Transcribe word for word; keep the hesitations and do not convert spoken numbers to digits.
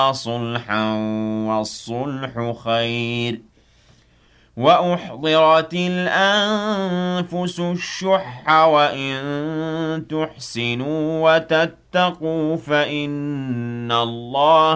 صُلْحًا وَالصُّلْحُ خَيْرٌ وَأُحْضِرَتِ الْأَنفُسُ الشُّحَّ وَإِن تُحْسِنُوا وَتَتَّقُوا فَإِنَّ اللَّهَ